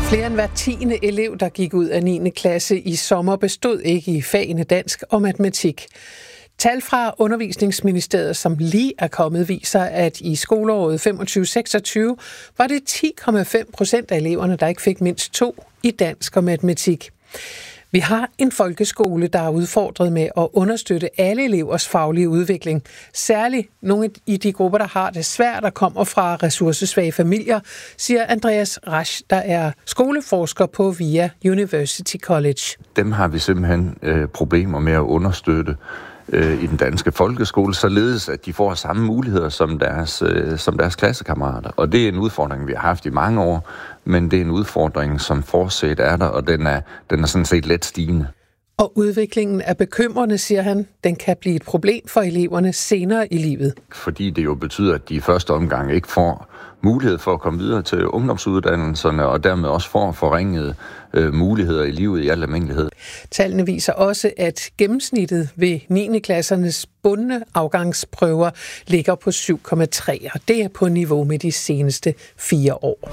Flere end hver 10. elev, der gik ud af 9. klasse i sommer, bestod ikke i fagene dansk og matematik. Tal fra Undervisningsministeriet, som lige er kommet, viser, at i skoleåret 25-26 var det 10,5% af eleverne, der ikke fik mindst 2 i dansk og matematik. Vi har en folkeskole, der er udfordret med at understøtte alle elevers faglige udvikling. Særligt nogle i de grupper, der har det svært, der kommer fra ressourcesvage familier, siger Andreas Rasch, der er skoleforsker på VIA University College. Dem har vi simpelthen problemer med at understøtte i den danske folkeskole, således at de får samme muligheder som deres klassekammerater. Og det er en udfordring, vi har haft i mange år, men det er en udfordring, som fortsat er der, og den er sådan set let stigende. Og udviklingen er bekymrende, siger han. Den kan blive et problem for eleverne senere i livet. Fordi det jo betyder, at de i første omgang ikke får mulighed for at komme videre til ungdomsuddannelserne, og dermed også får forringede muligheder i livet i al almindelighed. Tallene viser også, at gennemsnittet ved 9. klassernes bundne afgangsprøver ligger på 7,3, og det er på niveau med de seneste 4 år.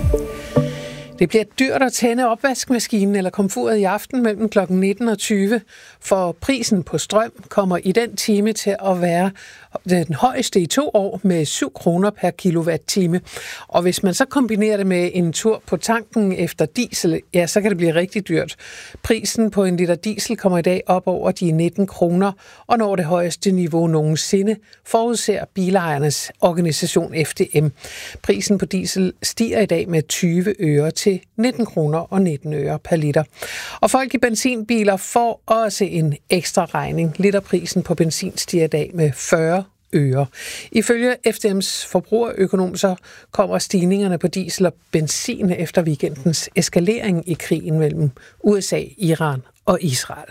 Det bliver dyrt at tænde opvaskemaskinen eller komfuret i aften mellem kl. 19 og 20, for prisen på strøm kommer i den time til at være den højeste i 2 år med 7 kroner per kilowatt-time. Og hvis man så kombinerer det med en tur på tanken efter diesel, ja, så kan det blive rigtig dyrt. Prisen på en liter diesel kommer i dag op over de 19 kroner og når det højeste niveau nogensinde, forudser bilejernes organisation FDM. Prisen på diesel stiger i dag med 20 øre til 19 kroner og 19 øre per liter. Og folk i benzinbiler får også en ekstra regning. Literprisen på benzin stiger i dag med 40 øre. Ifølge FDM's forbrugerøkonom så kommer stigningerne på diesel og benzin efter weekendens eskalering i krigen mellem USA, Iran og Israel.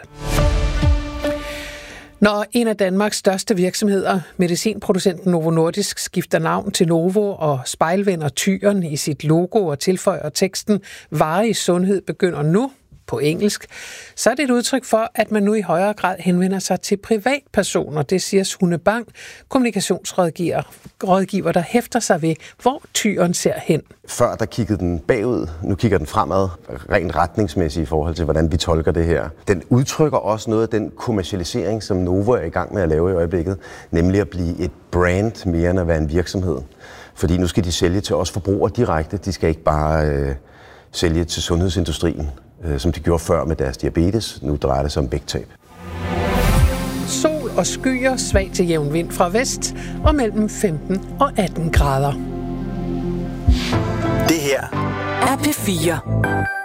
Når en af Danmarks største virksomheder, medicinproducenten Novo Nordisk, skifter navn til Novo og spejlvender tyren i sit logo og tilføjer teksten "Varig sundhed begynder nu" på engelsk, så er det et udtryk for, at man nu i højere grad henvender sig til privatpersoner. Det siger Sune Bang, kommunikationsrådgiver, der hæfter sig ved, hvor tyren ser hen. Før der kiggede den bagud, nu kigger den fremad, rent retningsmæssigt i forhold til, hvordan vi tolker det her. Den udtrykker også noget af den kommercialisering, som Novo er i gang med at lave i øjeblikket, nemlig at blive et brand mere end at være en virksomhed. Fordi nu skal de sælge til os forbrugere direkte, de skal ikke bare sælge til sundhedsindustrien, som de gjorde før med deres diabetes. Nu drejer det sig om vægttab. Sol og skyer, svag til jævn vind fra vest og mellem 15 og 18 grader. Det her er P4.